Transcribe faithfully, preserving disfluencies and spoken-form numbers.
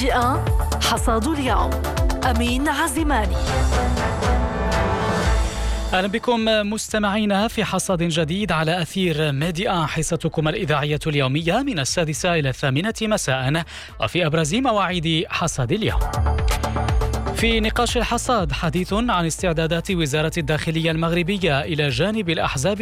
ميديا حصاد اليوم. أمين عزماني. أهلا بكم مستمعينا في حصاد جديد على أثير ميديا، حصتكم الإذاعية اليومية من السادسة إلى الثامنة مساء، وفي أبرز مواعيد حصاد اليوم. في نقاش الحصاد حديث عن استعدادات وزارة الداخلية المغربية إلى جانب الأحزاب